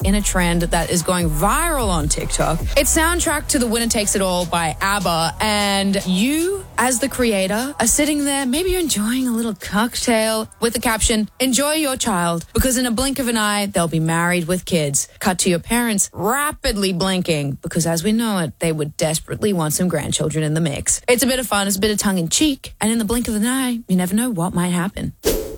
in a trend that is going viral on TikTok. It's soundtracked to The Winner Takes It All by ABBA, and you, as the creator, are sitting there, maybe you're enjoying a little cocktail with the caption, "Enjoy your child, because in a blink of an eye, they'll be married with kids." Cut to your parents rapidly blinking, because as we know it, they would desperately want some grandchildren in the mix. It's a bit of fun, it's a bit of tongue-in-cheek, and in the blink of an eye, you never know what might happen.